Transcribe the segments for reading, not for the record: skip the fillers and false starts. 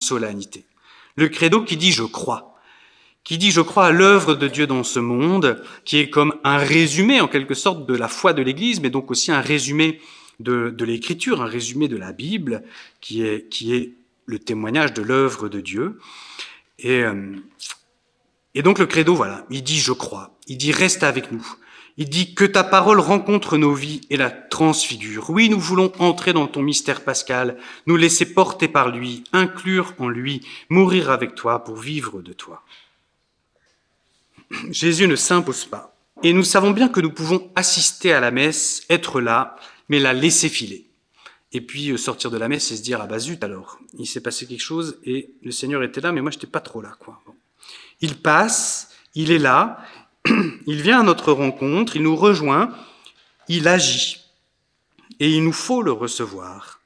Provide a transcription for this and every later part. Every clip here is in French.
solennité. Le credo qui dit « je crois », qui dit « je crois à l'œuvre de Dieu dans ce monde », qui est comme un résumé en quelque sorte de la foi de l'Église, mais donc aussi un résumé de l'Écriture, un résumé de la Bible, qui est le témoignage de l'œuvre de Dieu. Et donc le credo, voilà, il dit « je crois », il dit « reste avec nous ». Il dit que ta parole rencontre nos vies et la transfigure. Oui, nous voulons entrer dans ton mystère pascal, nous laisser porter par lui, inclure en lui, mourir avec toi pour vivre de toi. Jésus ne s'impose pas. Et nous savons bien que nous pouvons assister à la messe, être là, mais la laisser filer. Et puis sortir de la messe et se dire « ah bah zut alors, il s'est passé quelque chose et le Seigneur était là, mais moi je n'étais pas trop là. » quoi. Bon. Il passe, il est là, il vient à notre rencontre, il nous rejoint, il agit. Et il nous faut le recevoir.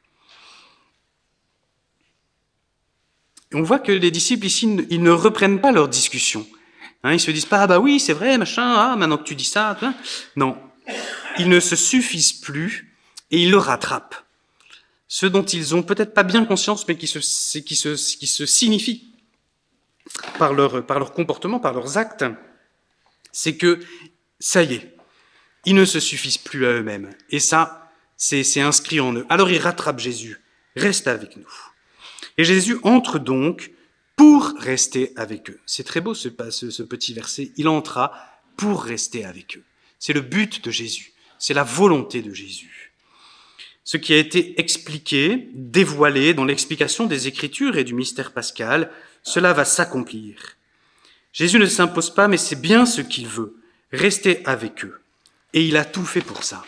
Et on voit que les disciples ici, ils ne reprennent pas leur discussion. Ils se disent pas « ah bah oui, c'est vrai, machin, ah, maintenant que tu dis ça. » Non, ils ne se suffisent plus et ils le rattrapent. Ce dont ils ont peut-être pas bien conscience, mais qui se signifie par leur comportement, par leurs actes, c'est que, ça y est, ils ne se suffisent plus à eux-mêmes. Et ça, c'est inscrit en eux. Alors ils rattrapent Jésus. Reste avec nous. Et Jésus entre donc pour rester avec eux. C'est très beau ce petit verset. Il entra pour rester avec eux. C'est le but de Jésus. C'est la volonté de Jésus. Ce qui a été expliqué, dévoilé dans l'explication des Écritures et du mystère pascal, cela va s'accomplir. Jésus ne s'impose pas, mais c'est bien ce qu'il veut, rester avec eux. Et il a tout fait pour ça.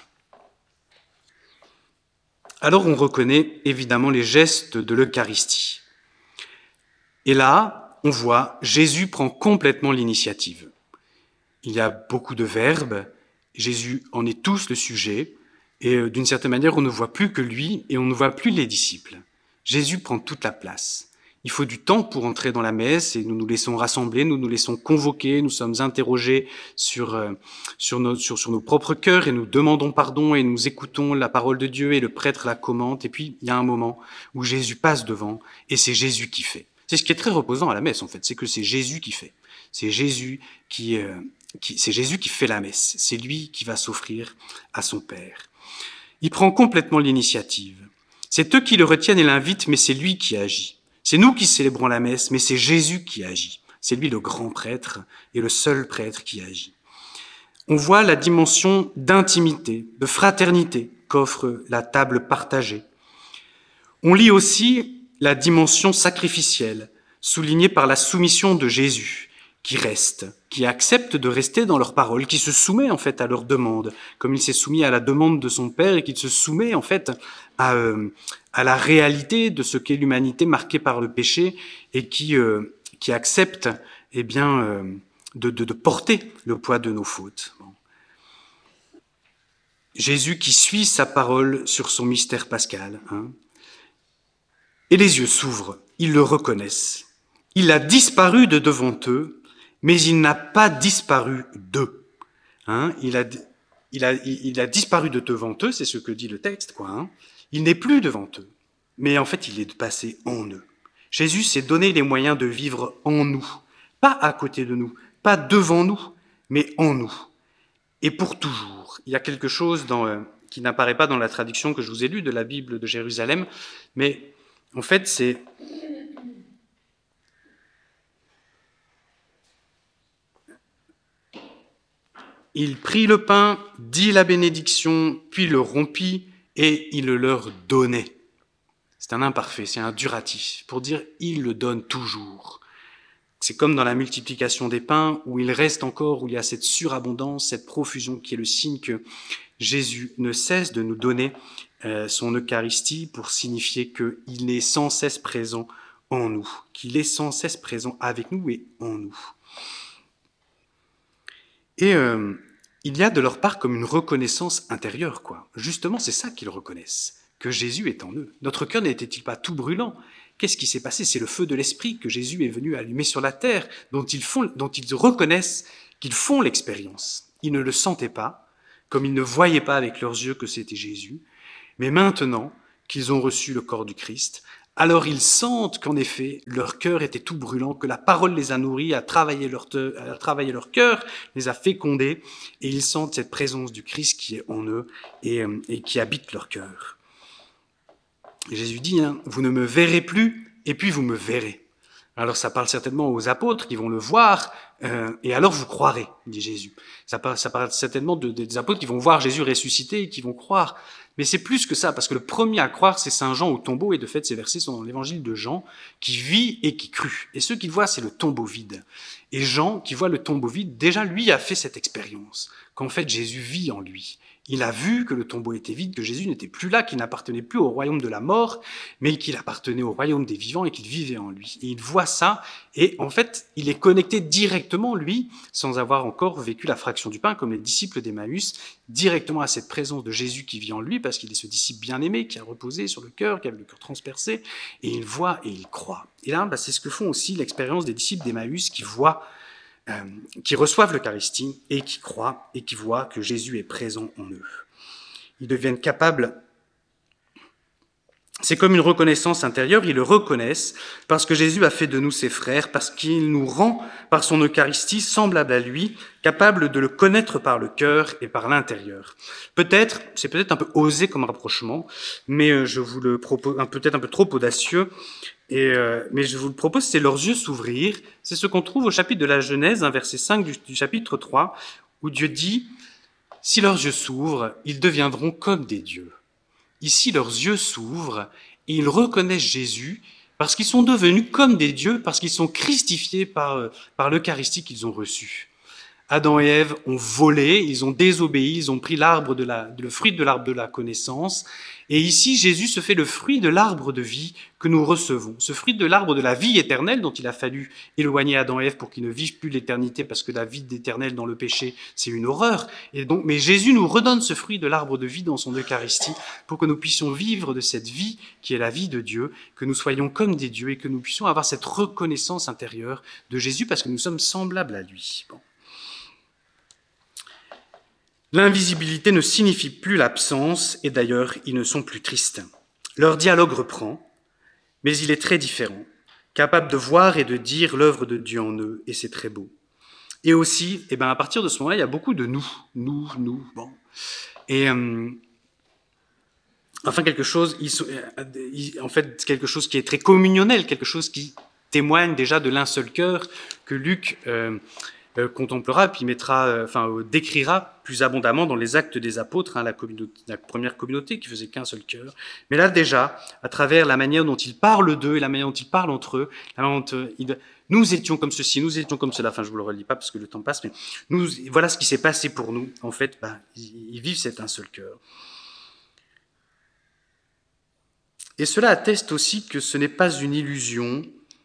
Alors on reconnaît évidemment les gestes de l'Eucharistie. Et là, on voit, Jésus prend complètement l'initiative. Il y a beaucoup de verbes, Jésus en est tous le sujet, et d'une certaine manière, on ne voit plus que lui et on ne voit plus les disciples. Jésus prend toute la place. Il faut du temps pour entrer dans la messe et nous nous laissons rassembler, nous nous laissons convoquer, nous sommes interrogés sur nos propres cœurs et nous demandons pardon et nous écoutons la parole de Dieu et le prêtre la commente. Et puis, il y a un moment où Jésus passe devant et c'est Jésus qui fait. C'est ce qui est très reposant à la messe, en fait, c'est que c'est Jésus qui fait. C'est Jésus c'est Jésus qui fait la messe. C'est lui qui va s'offrir à son Père. Il prend complètement l'initiative. C'est eux qui le retiennent et l'invitent, mais c'est lui qui agit. C'est nous qui célébrons la messe, mais c'est Jésus qui agit. C'est lui le grand prêtre et le seul prêtre qui agit. On voit la dimension d'intimité, de fraternité qu'offre la table partagée. On lit aussi la dimension sacrificielle, soulignée par la soumission de Jésus, qui reste, qui accepte de rester dans leur parole, qui se soumet en fait à leur demande, comme il s'est soumis à la demande de son Père et qui se soumet en fait à la réalité de ce qu'est l'humanité marquée par le péché et qui accepte de porter le poids de nos fautes. Bon. Jésus qui suit sa parole sur son mystère pascal. Et les yeux s'ouvrent, ils le reconnaissent. Il a disparu de devant eux, mais il n'a pas disparu d'eux. Il a disparu de devant eux, c'est ce que dit le texte, quoi. Il n'est plus devant eux, mais en fait, il est passé en eux. Jésus s'est donné les moyens de vivre en nous, pas à côté de nous, pas devant nous, mais en nous, et pour toujours. Il y a quelque chose qui n'apparaît pas dans la traduction que je vous ai lue de la Bible de Jérusalem, mais en fait, c'est... Il prit le pain, dit la bénédiction, puis le rompit et il le leur donnait. C'est un imparfait, c'est un duratif, pour dire « il le donne toujours ». C'est comme dans la multiplication des pains, où il reste encore, où il y a cette surabondance, cette profusion qui est le signe que Jésus ne cesse de nous donner son Eucharistie pour signifier qu'il est sans cesse présent en nous, qu'il est sans cesse présent avec nous et en nous. Et il y a de leur part comme une reconnaissance intérieure, quoi. Justement, c'est ça qu'ils reconnaissent, que Jésus est en eux. Notre cœur n'était-il pas tout brûlant ? Qu'est-ce qui s'est passé ? C'est le feu de l'Esprit que Jésus est venu allumer sur la terre, dont ils reconnaissent qu'ils font l'expérience. Ils ne le sentaient pas, comme ils ne voyaient pas avec leurs yeux que c'était Jésus, mais maintenant qu'ils ont reçu le corps du Christ, Alors ils sentent qu'en effet, leur cœur était tout brûlant, que la parole les a nourris, a travaillé leur cœur, les a fécondés, et ils sentent cette présence du Christ qui est en eux et qui habite leur cœur. Et Jésus dit, vous ne me verrez plus, et puis vous me verrez. Alors ça parle certainement aux apôtres qui vont le voir, et alors vous croirez, dit Jésus. Ça parle certainement des apôtres qui vont voir Jésus ressuscité et qui vont croire. Mais c'est plus que ça, parce que le premier à croire, c'est Saint Jean au tombeau, et de fait, ces versets sont dans l'évangile de Jean, qui vit et qui crut. Et ceux qui voient, c'est le tombeau vide. Et Jean, qui voit le tombeau vide, déjà, lui, a fait cette expérience, qu'en fait, Jésus vit en lui. Il a vu que le tombeau était vide, que Jésus n'était plus là, qu'il n'appartenait plus au royaume de la mort, mais qu'il appartenait au royaume des vivants et qu'il vivait en lui. Et il voit ça, et en fait, il est connecté directement, lui, sans avoir encore vécu la fraction du pain, comme les disciples d'Emmaüs, directement à cette présence de Jésus qui vit en lui, parce qu'il est ce disciple bien-aimé, qui a reposé sur le cœur, qui avait le cœur transpercé, et il voit et il croit. Et là, c'est ce que font aussi l'expérience des disciples d'Emmaüs qui voient, qui reçoivent l'Eucharistie et qui croient et qui voient que Jésus est présent en eux. Ils deviennent capables, c'est comme une reconnaissance intérieure, ils le reconnaissent parce que Jésus a fait de nous ses frères, parce qu'il nous rend par son Eucharistie semblable à lui, capable de le connaître par le cœur et par l'intérieur. C'est peut-être un peu osé comme rapprochement, mais je vous le propose, peut-être un peu trop audacieux, mais je vous le propose, c'est leurs yeux s'ouvrir. C'est ce qu'on trouve au chapitre de la Genèse, verset 5 du chapitre 3, où Dieu dit « Si leurs yeux s'ouvrent, ils deviendront comme des dieux. » Ici, leurs yeux s'ouvrent et ils reconnaissent Jésus parce qu'ils sont devenus comme des dieux, parce qu'ils sont christifiés par l'Eucharistie qu'ils ont reçue. Adam et Ève ont volé, ils ont désobéi, ils ont pris le fruit de l'arbre de la connaissance. Et ici, Jésus se fait le fruit de l'arbre de vie que nous recevons. Ce fruit de l'arbre de la vie éternelle dont il a fallu éloigner Adam et Ève pour qu'ils ne vivent plus l'éternité parce que la vie éternelle dans le péché, c'est une horreur. Mais Jésus nous redonne ce fruit de l'arbre de vie dans son Eucharistie pour que nous puissions vivre de cette vie qui est la vie de Dieu, que nous soyons comme des dieux et que nous puissions avoir cette reconnaissance intérieure de Jésus parce que nous sommes semblables à lui. Bon. L'invisibilité ne signifie plus l'absence, et d'ailleurs, ils ne sont plus tristes. Leur dialogue reprend, mais il est très différent, capable de voir et de dire l'œuvre de Dieu en eux, et c'est très beau. Et aussi, à partir de ce moment-là, il y a beaucoup de nous, bon. Et quelque chose qui est très communionnel, quelque chose qui témoigne déjà de l'un seul cœur que Luc contemplera, puis décrira plus abondamment dans les Actes des Apôtres, la première communauté qui faisait qu'un seul cœur. Mais là déjà, à travers la manière dont ils parlent d'eux et la manière dont ils parlent entre eux, nous étions comme ceci, nous étions comme cela. Enfin, je vous le relis pas parce que le temps passe, mais voilà ce qui s'est passé pour nous. En fait, ils vivent cet un seul cœur. Et cela atteste aussi que ce n'est pas une illusion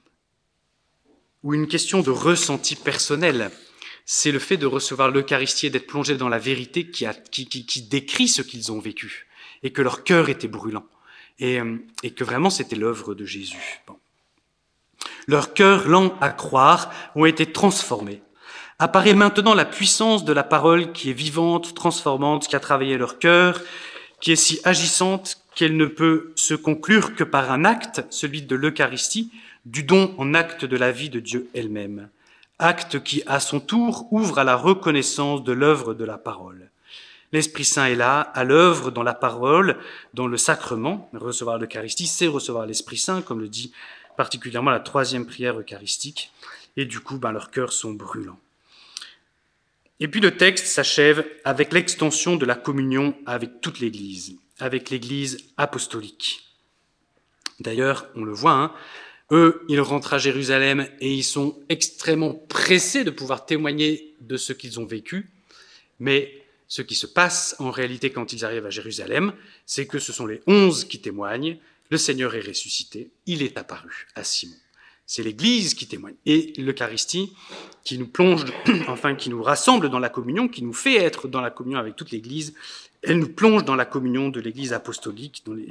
ou une question de ressenti personnel. C'est le fait de recevoir l'Eucharistie et d'être plongé dans la vérité qui décrit ce qu'ils ont vécu et que leur cœur était brûlant et que vraiment c'était l'œuvre de Jésus. Bon. Leurs cœurs lents à croire ont été transformés. Apparaît maintenant la puissance de la parole qui est vivante, transformante, qui a travaillé leur cœur, qui est si agissante qu'elle ne peut se conclure que par un acte, celui de l'Eucharistie, du don en acte de la vie de Dieu elle-même. Acte qui, à son tour, ouvre à la reconnaissance de l'œuvre de la parole. L'Esprit Saint est là, à l'œuvre dans la parole, dans le sacrement. Recevoir l'Eucharistie, c'est recevoir l'Esprit Saint, comme le dit particulièrement la troisième prière eucharistique. Et du coup, leurs cœurs sont brûlants. Et puis le texte s'achève avec l'extension de la communion avec toute l'Église, avec l'Église apostolique. D'ailleurs, on le voit, eux, ils rentrent à Jérusalem et ils sont extrêmement pressés de pouvoir témoigner de ce qu'ils ont vécu. Mais ce qui se passe en réalité quand ils arrivent à Jérusalem, c'est que ce sont les 11 qui témoignent. Le Seigneur est ressuscité, il est apparu à Simon. C'est l'Église qui témoigne. Et l'Eucharistie qui nous plonge, qui nous rassemble dans la communion, qui nous fait être dans la communion avec toute l'Église, elle nous plonge dans la communion de l'Église apostolique, dont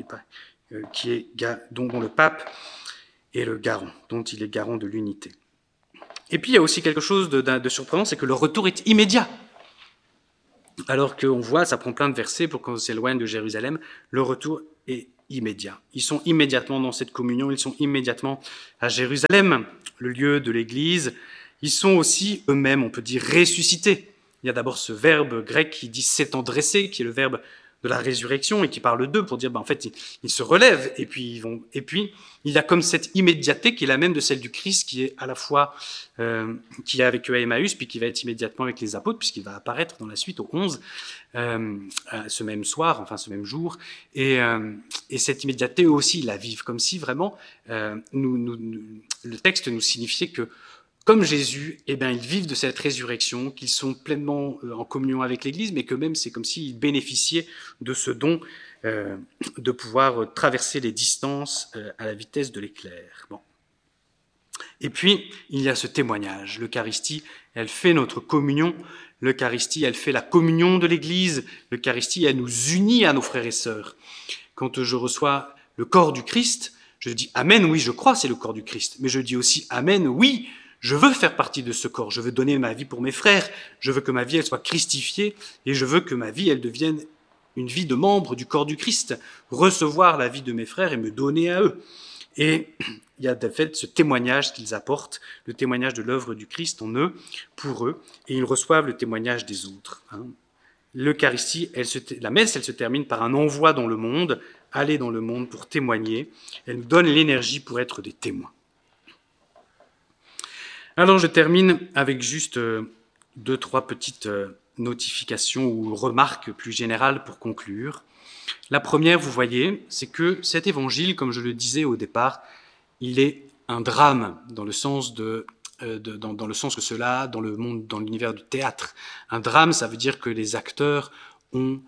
le pape est le garant, dont il est garant de l'unité. Et puis il y a aussi quelque chose de surprenant, c'est que le retour est immédiat. Alors qu'on voit, ça prend plein de versets pour qu'on s'éloigne de Jérusalem, le retour est immédiat. Ils sont immédiatement dans cette communion, ils sont immédiatement à Jérusalem, le lieu de l'Église. Ils sont aussi eux-mêmes, on peut dire, ressuscités. Il y a d'abord ce verbe grec qui dit « s'étant dressé », qui est le verbe de la résurrection et qui parle d'eux pour dire en fait ils se relèvent et puis il y a comme cette immédiateté qui est la même de celle du Christ qui est à la fois qui est avec eux à Emmaüs puis qui va être immédiatement avec les apôtres puisqu'il va apparaître dans la suite au 11 ce même soir, enfin ce même jour et cette immédiateté eux aussi ils la vivent comme si vraiment le texte nous signifiait que comme Jésus, eh bien, ils vivent de cette résurrection, qu'ils sont pleinement en communion avec l'Église, mais que même c'est comme s'ils bénéficiaient de ce don de pouvoir traverser les distances à la vitesse de l'éclair. Bon. Et puis, il y a ce témoignage. L'Eucharistie, elle fait notre communion. L'Eucharistie, elle fait la communion de l'Église. L'Eucharistie, elle nous unit à nos frères et sœurs. Quand je reçois le corps du Christ, je dis « Amen, oui, je crois, c'est le corps du Christ ». Mais je dis aussi « Amen, oui ». Je veux faire partie de ce corps, je veux donner ma vie pour mes frères, je veux que ma vie elle soit christifiée et je veux que ma vie elle devienne une vie de membre du corps du Christ, recevoir la vie de mes frères et me donner à eux. Et il y a de fait ce témoignage qu'ils apportent, le témoignage de l'œuvre du Christ en eux, pour eux, et ils reçoivent le témoignage des autres. L'Eucharistie, la messe, elle se termine par un envoi dans le monde, aller dans le monde pour témoigner, elle nous donne l'énergie pour être des témoins. Alors je termine avec juste 2-3 petites notifications ou remarques plus générales pour conclure. La première, vous voyez, c'est que cet évangile, comme je le disais au départ, il est un drame dans le sens dans le sens que cela dans le monde, dans l'univers du théâtre. Un drame, ça veut dire que les acteurs ont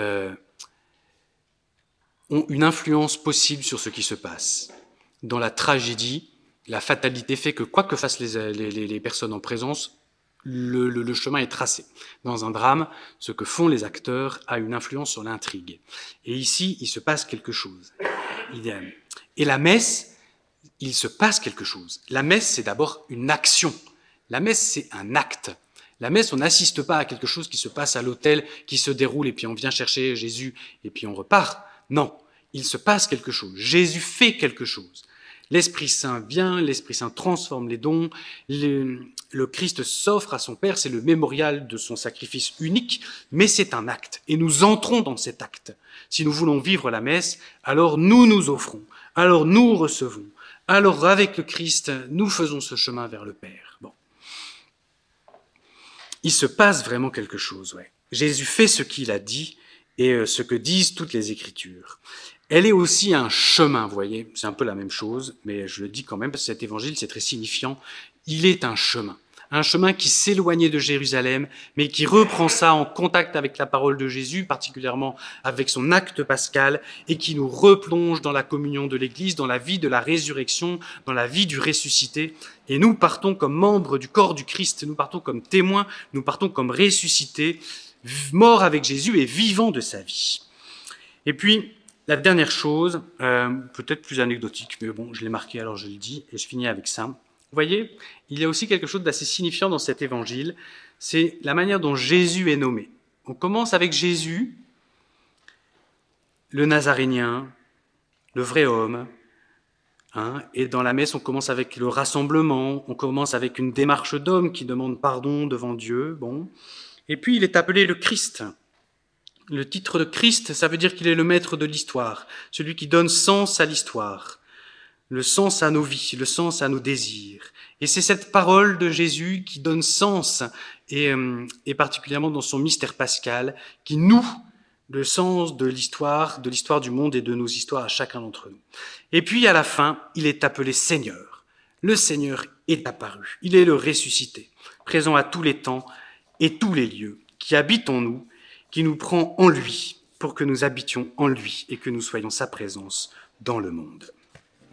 une influence possible sur ce qui se passe. Dans la tragédie, la fatalité fait que quoi que fassent les personnes en présence, le chemin est tracé. Dans un drame, ce que font les acteurs a une influence sur l'intrigue. Et ici, il se passe quelque chose. Et la messe, il se passe quelque chose. La messe, c'est d'abord une action. La messe, c'est un acte. La messe, on n'assiste pas à quelque chose qui se passe à l'autel, qui se déroule, et puis on vient chercher Jésus, et puis on repart. Non, il se passe quelque chose. Jésus fait quelque chose. L'Esprit Saint vient, l'Esprit Saint transforme les dons, le Christ s'offre à son Père, c'est le mémorial de son sacrifice unique, mais c'est un acte, et nous entrons dans cet acte. Si nous voulons vivre la messe, alors nous nous offrons, alors nous recevons, alors avec le Christ, nous faisons ce chemin vers le Père. Bon. Il se passe vraiment quelque chose, ouais. Jésus fait ce qu'il a dit, et ce que disent toutes les Écritures. Elle est aussi un chemin, vous voyez, c'est un peu la même chose, mais je le dis quand même parce que cet évangile, c'est très signifiant. Il est un chemin qui s'éloignait de Jérusalem, mais qui reprend ça en contact avec la parole de Jésus, particulièrement avec son acte pascal, et qui nous replonge dans la communion de l'Église, dans la vie de la résurrection, dans la vie du ressuscité. Et nous partons comme membres du corps du Christ, nous partons comme témoins, nous partons comme ressuscités, morts avec Jésus et vivants de sa vie. Et puis, la dernière chose, peut-être plus anecdotique, mais bon, je l'ai marqué, alors je le dis, et je finis avec ça. Vous voyez, il y a aussi quelque chose d'assez signifiant dans cet évangile, c'est la manière dont Jésus est nommé. On commence avec Jésus, le Nazarénien, le vrai homme, et dans la messe, on commence avec le rassemblement, on commence avec une démarche d'homme qui demande pardon devant Dieu, bon. Et puis, il est appelé le Christ. Le titre de Christ, ça veut dire qu'il est le maître de l'histoire, celui qui donne sens à l'histoire, le sens à nos vies, le sens à nos désirs. Et c'est cette parole de Jésus qui donne sens, et particulièrement dans son mystère pascal, qui noue le sens de l'histoire du monde et de nos histoires à chacun d'entre nous. Et puis à la fin, il est appelé Seigneur. Le Seigneur est apparu, il est le ressuscité, présent à tous les temps et tous les lieux, qui habite en nous, qui nous prend en lui pour que nous habitions en lui et que nous soyons sa présence dans le monde.